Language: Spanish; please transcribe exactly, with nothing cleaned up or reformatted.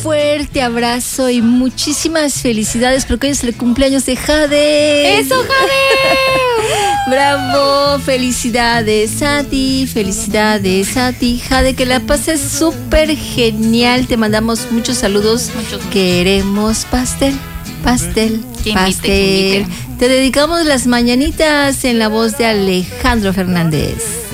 fuerte abrazo y muchísimas felicidades porque hoy es el cumpleaños de Jade. ¡Eso, Jade! ¡Bravo! Felicidades a ti, felicidades a ti, Jade, que la pases súper genial. Te mandamos muchos saludos. Muchos. Queremos pastel, pastel, Que invite, pastel. que invite. Te dedicamos las mañanitas en la voz de Alejandro Fernández.